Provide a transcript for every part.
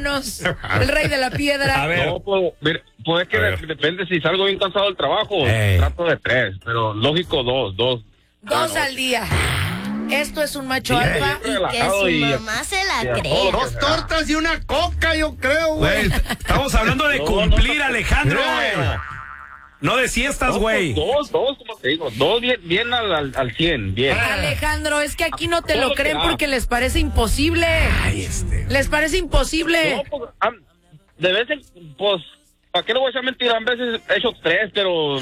vámonos. El rey de la piedra. A ver. No, pues que depende si salgo bien cansado del trabajo, trato de 3, pero lógico 2. 2 al día. Esto es un macho alfa. Que su mamá se la cree. 2 tortas y una coca, yo creo, güey. Estamos hablando de cumplir, Alejandro. No de siestas, güey. 2, como te digo. 2 bien al 100, bien. Alejandro, es que aquí no te lo creen porque les parece imposible. Les parece imposible. No, pues, de veces, pues, ¿para qué le voy a echar mentira? A veces he hecho 3, pero...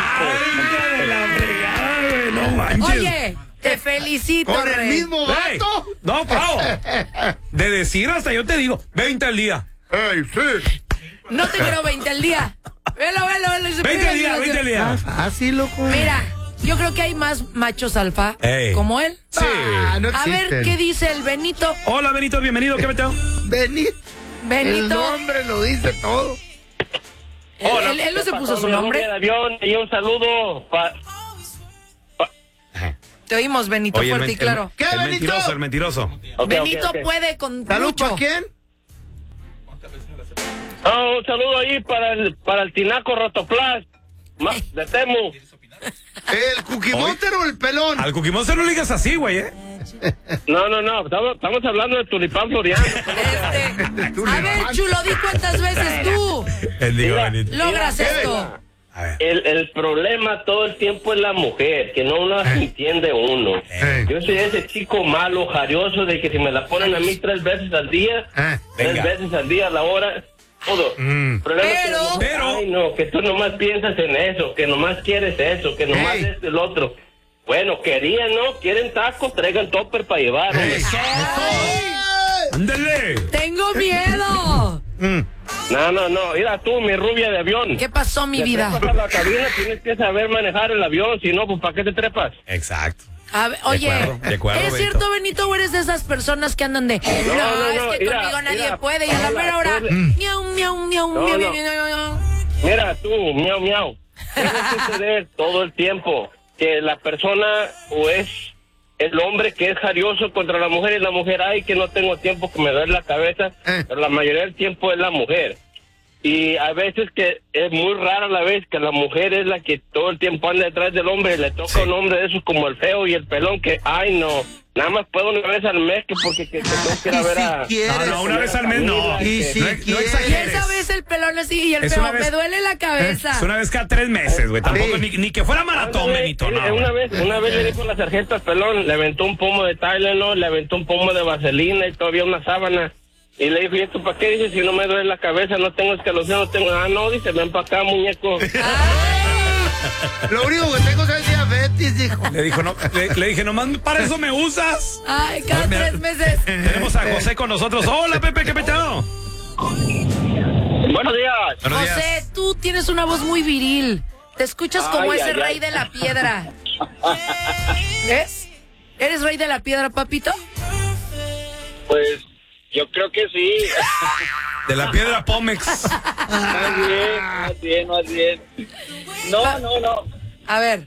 No manches. Oye, te felicito, ¿Con el Rey. mismo vato? No, Pau. De decir hasta yo te digo, 20 al día. ¡Ey, sí! No te quiero 20 al día. Velo. 20 al día. Así, loco. Mira, yo creo que hay más machos alfa como él. Sí. No A ver, existen. ¿qué dice el Benito? Hola, Benito, bienvenido. ¿Qué meteo? Benito. El nombre lo dice todo. Él no se puso su nombre. Avión, y un saludo Te oímos, Benito, Oye, fuerte y claro. ¿Qué, el Benito? mentiroso, el mentiroso. Benito puede con ¿Salud mucho. para quién? Un saludo ahí para el Tinaco Rotoplas de Temu. ¿El Cookie Monster o el pelón? Al Cookie Monster no le digas así, güey, No, estamos hablando de Tulipán Floriano. A ver, chulo, di cuántas veces tú logras esto. El problema todo el tiempo es la mujer, que no nos entiende uno. Yo soy ese chico malo, jarioso, de que si me la ponen a mí 3 veces al día, 3 veces al día a la hora, todo. Pero, ay, no, que tú nomás piensas en eso, que nomás quieres eso, que nomás es el otro. Bueno, quieren tacos, traigan topper para llevar. ¡Ándale! Tengo miedo. No, mira tú, mi rubia de avión. ¿Qué pasó, mi vida? Te trepas a la cabina, tienes que saber manejar el avión, si no, pues ¿para qué te trepas? Exacto. A ver, oye, de acuerdo, ¿es Benito. cierto, Benito, o eres de esas personas que andan de es que mira, conmigo nadie mira, puede y a la mera hora miau, miau, miau, No, miau, no. miau, miau. Mira tú, miau. Tiene que suceder todo el tiempo que la persona o es el hombre que es jarioso contra la mujer y la mujer, ay, que no tengo tiempo, que me duele la cabeza, pero la mayoría del tiempo es la mujer. Y a veces que es muy rara la vez que la mujer es la que todo el tiempo anda detrás del hombre y le toca un hombre de esos como el feo y el pelón que, ay, no, nada más puedo una vez al mes que porque que tengo que ir a ver a... No, una vez al mes no. Y si No Y exageres. esa vez el pelón así y el Es feo, una vez- me duele la cabeza. Es una vez cada 3 meses, güey. Tampoco, ni que fuera maratón, Benito, no. Una vez le dijo la sargento al pelón, le aventó un pomo de Tylenol, le aventó un pomo de vaselina y todavía una sábana. Y le dijo, ¿y esto para qué? Dice, si no me duele la cabeza, no tengo escalofrío, no tengo... Ah, no, dice, ven para acá, muñeco. Lo único que tengo es diabetes, dijo. Le dije, nomás para eso me usas. Ay, cada 3 meses. Tenemos a José con nosotros. Hola, Pepe, ¿qué peteo? Buenos días. Buenos días. José, tú tienes una voz muy viril. Te escuchas como ese rey de la piedra. ¿Ves? ¿Eres rey de la piedra, papito? Pues, yo creo que sí. De la piedra Pómex. Más bien. No. A ver.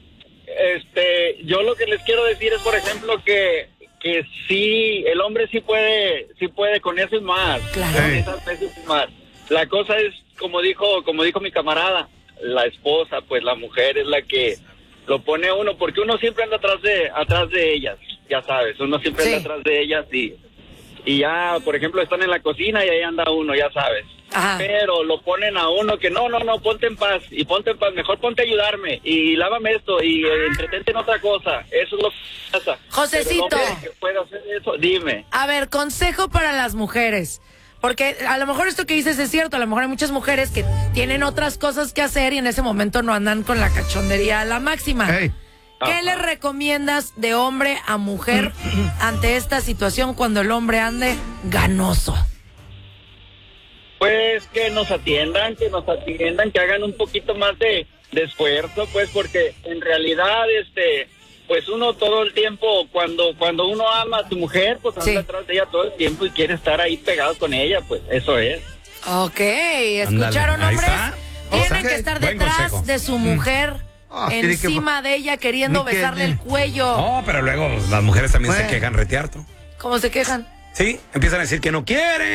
Yo lo que les quiero decir es, por ejemplo, que sí, el hombre sí puede con eso y más. Claro. Con esas veces y más. La cosa es, como dijo mi camarada, la esposa, pues la mujer es la que lo pone a uno, porque uno siempre anda atrás de ellas, ya sabes, uno siempre anda atrás de ellas y ya, por ejemplo, están en la cocina y ahí anda uno, ya sabes. Ajá. Pero lo ponen a uno que no, ponte en paz, mejor ponte a ayudarme, y lávame esto, y entretente en otra cosa, eso es lo que pasa. Josecito. Pero no, que puedo hacer eso, dime. A ver, consejo para las mujeres. Porque a lo mejor esto que dices es cierto, a lo mejor hay muchas mujeres que tienen otras cosas que hacer y en ese momento no andan con la cachondería a la máxima. ¿Qué le recomiendas de hombre a mujer ante esta situación cuando el hombre ande ganoso? Pues que nos atiendan, que hagan un poquito más de esfuerzo, pues, porque en realidad, pues uno todo el tiempo, cuando uno ama a su mujer, pues anda atrás de ella todo el tiempo y quiere estar ahí pegado con ella, pues eso es. Ok, ¿escucharon, Ahí hombres? está. Tienen que estar Buen detrás consejo. de su mujer, tiene que- encima de ella, queriendo ni que- besarle el cuello. No, pero luego las mujeres también se Bueno. quejan retearto. ¿Cómo se quejan? Sí, empiezan a decir que no quieren.